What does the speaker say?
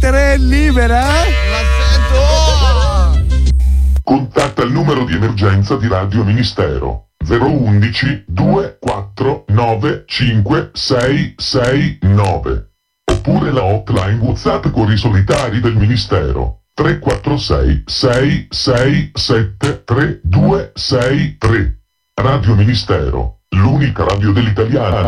Tere, libera? La sento! Contatta il numero di emergenza di Radio Ministero 011 249 5669 oppure la hotline WhatsApp con i solitari del Ministero 346 667 3263. Radio Ministero, l'unica radio dell'italiana.